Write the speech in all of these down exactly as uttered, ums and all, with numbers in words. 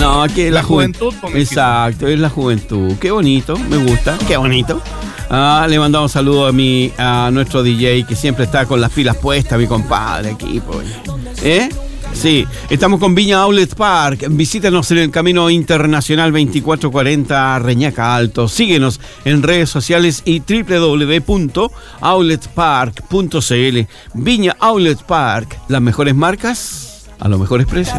No, aquí es la, La juventud, juventud. Exacto, es la juventud. Qué bonito, me gusta, qué bonito. Ah, le mandamos saludos a mi, a nuestro D J que siempre está con las pilas puestas, mi compadre aquí, pues. ¿Eh? Sí, estamos con Viña Outlet Park. Visítanos en el Camino Internacional veinticuatro cuarenta Reñaca Alto. Síguenos en redes sociales y doble u doble u doble u punto outlet park punto c l. Viña Outlet Park, las mejores marcas a los mejores precios.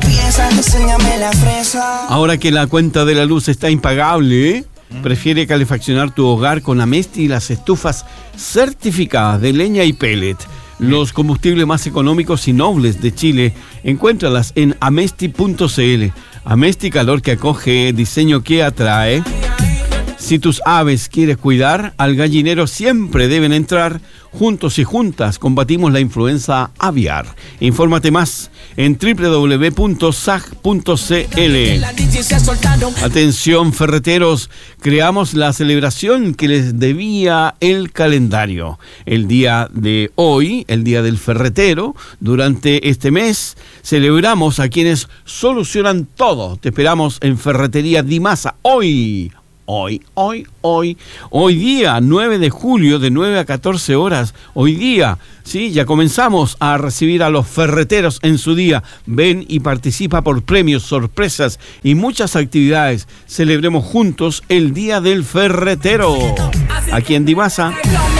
Ahora que la cuenta de la luz está impagable, ¿eh? Prefiere calefaccionar tu hogar con Amesti y las estufas certificadas de leña y pellet. Los combustibles más económicos y nobles de Chile. Encuéntralas en amesti punto c l. Amesti, calor que acoge, diseño que atrae. Si tus aves quieres cuidar, al gallinero siempre deben entrar. Juntos y juntas combatimos la influenza aviar. Infórmate más en doble u doble u doble u punto sag punto c l. Atención ferreteros, creamos la celebración que les debía el calendario. El día de hoy, el día del ferretero, durante este mes celebramos a quienes solucionan todo. Te esperamos en Ferretería Dimasa hoy. Hoy, hoy, hoy, hoy día, nueve de julio, de nueve a catorce horas, hoy día, sí, ya comenzamos a recibir a los ferreteros en su día. Ven y participa por premios, sorpresas y muchas actividades. Celebremos juntos el Día del Ferretero, aquí en Dimasa.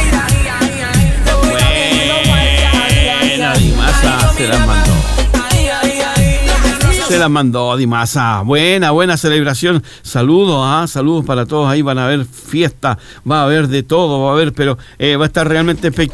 Buena, Dimasa, se las mandó. Se las mandó Dimasa. Buena, buena celebración. Saludos, ¿ah? Saludos para todos. Ahí van a haber fiesta, va a haber de todo, va a haber, pero eh, va a estar realmente espectacular.